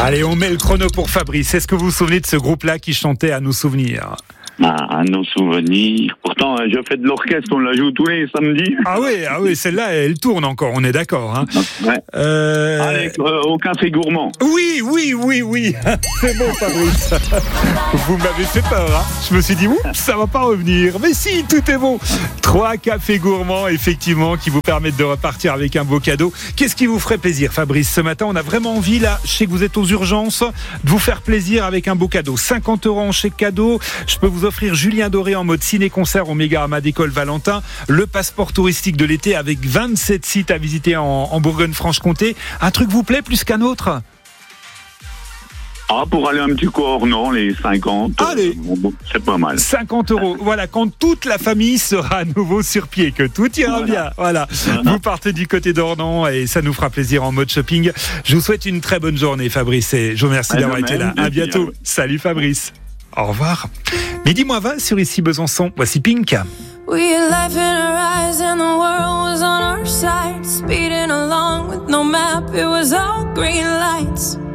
Allez, on met le chrono pour Fabrice. Est-ce que vous vous souvenez de ce groupe-là qui chantait À nos souvenirs ? À nos souvenirs. Pourtant, je fais de l'orchestre, on la joue tous les samedis. Ah oui, celle-là, elle tourne encore, on est d'accord. Hein. Ouais. Allez, au café gourmand. Oui. C'est bon, Fabrice. Vous m'avez fait peur. Hein. Je me suis dit, ça va pas revenir. Mais si, tout est bon. 3 cafés gourmands, effectivement, qui vous permettent de repartir avec un beau cadeau. Qu'est-ce qui vous ferait plaisir, Fabrice ? Ce matin, on a vraiment envie, là, je sais que vous êtes aux urgences, de vous faire plaisir avec un beau cadeau. 50 € en chèque cadeau. Je peux vous offrir Julien Doré en mode ciné-concert au Mégarama d'École Valentin, le passeport touristique de l'été avec 27 sites à visiter en Bourgogne-Franche-Comté. Un truc vous plaît plus qu'un autre ? Pour aller un petit coup hors Nord, les 50. Allez, c'est pas mal. 50 €. Voilà, quand toute la famille sera à nouveau sur pied, que tout ira bien. Voilà. Vous partez du côté d'Ornans et ça nous fera plaisir en mode shopping. Je vous souhaite une très bonne journée, Fabrice, et je vous remercie d'avoir été là. À bientôt. Salut, Fabrice. Au revoir. 12h20 sur Ici Besançon. Voici Pink. We had life in our eyes and the world was on our side. Speeding along with no map, it was all green lights.